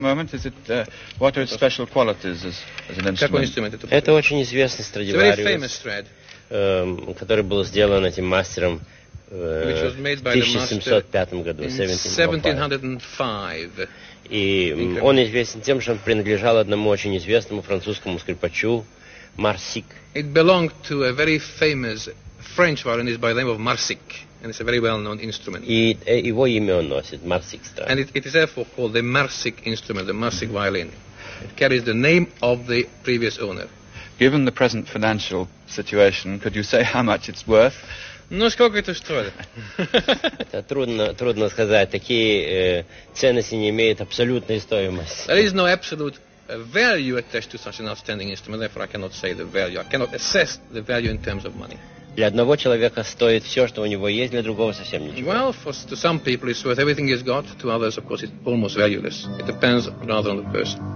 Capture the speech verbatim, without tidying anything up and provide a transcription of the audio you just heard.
moment? Is it, uh, what are its special qualities as, as an instrument? Это очень известный Страдивариус, э, который был сделан этим мастером э, в тысяча семьсот пятом году. seventeen oh five. И он известен тем, что он принадлежал одному очень известному французскому скрипачу Марсик. It belonged to a very famous French violinist by the name of Marsic, and it's a very well-known instrument. И его имя он носит, Марсик. And it, it is therefore called the Marsic instrument, the Marsic violin. It carries the name of the previous owner. Given the present financial situation, could you say how much it's worth? Ну, сколько это стоит? Это трудно, трудно сказать. Такие э, ценности не имеют абсолютной стоимости. There is no absolute uh, value attached to such an outstanding instrument. Therefore, I cannot say the value. I cannot assess the value in terms of money. Для одного человека стоит все, что у него есть, для другого совсем ничего. Well, for, to some people it's worth everything he's got. To others, of course, it's almost valueless. It depends rather on the person.